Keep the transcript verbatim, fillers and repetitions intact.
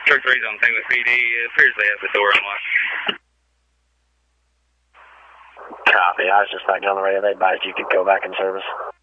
Truck three's on Saint Louis P D. It appears they have the door unlocked. Copy. I was just back on the radio. They advised you could go back in service.